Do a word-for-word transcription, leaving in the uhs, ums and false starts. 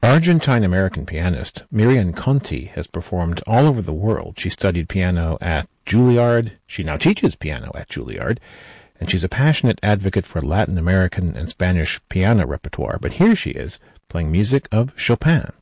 Argentine-American pianist Miriam Conti has performed all over the world. She studied piano at Juilliard. She now teaches piano at Juilliard. And she's a passionate advocate for Latin American and Spanish piano repertoire. But here she is, playing music of Chopin.